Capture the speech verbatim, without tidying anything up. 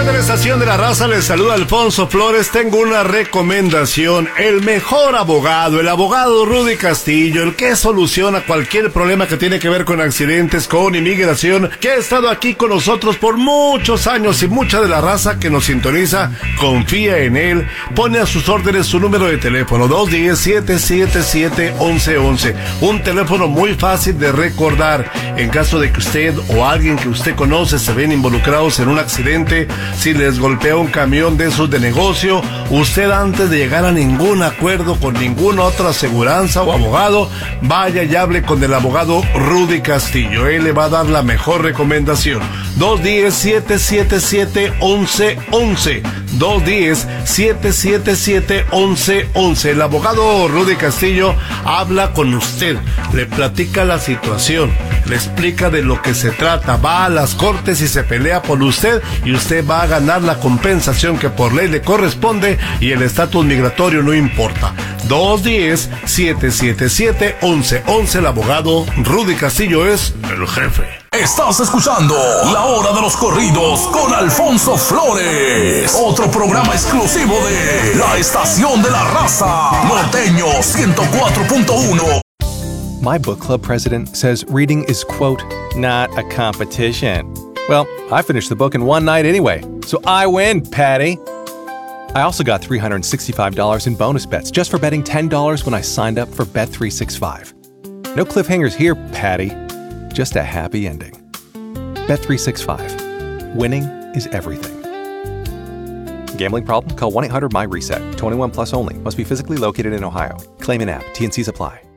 través de la Estación de la Raza les saluda Alfonso Flores. Tengo una recomendación. El mejor abogado, el abogado Rudy Castillo, el que soluciona cualquier problema que tiene que ver con accidentes, con inmigración, que ha estado aquí con nosotros por muchos años y mucha de la raza que nos sintoniza confía en él. Pone a sus órdenes su número de teléfono dos uno cero, siete siete siete, once once. Un teléfono muy fácil de recordar. En caso de que usted o alguien que usted conoce se ven involucrados en un accidente, si les golpea un camión de esos de negocio, usted antes de llegar a ningún acuerdo con ninguna otra aseguranza o abogado, vaya y hable con el abogado Rudy Castillo. Él le va a dar la mejor recomendación. dos uno cero, siete siete siete, once once. dos uno cero, siete siete siete, once once. El abogado Rudy Castillo habla con usted, le platica la situación, le explica de lo que se trata, va a las cortes y se pelea por usted, y usted va a ganar la compensación que por ley le corresponde, y el estatus migratorio no importa. dos uno cero, siete siete siete, once once. El abogado Rudy Castillo es el jefe. Estás escuchando La Hora de los Corridos con Alfonso Flores, otro programa exclusivo de La Estación de la Raza, Norteño ciento cuatro punto uno. My book club president says reading is, quote, not a competition. Well, I finished the book in one night anyway, so I win, Patty. I also got three hundred sixty-five dollars in bonus bets just for betting ten dollars when I signed up for Bet three sixty-five. No cliffhangers here, Patty. Just a happy ending. Bet three sixty-five. Winning is everything. Gambling problem? Call one eight hundred M Y RESET. twenty-one plus only. Must be physically located in Ohio. Claim in app. T and C's apply.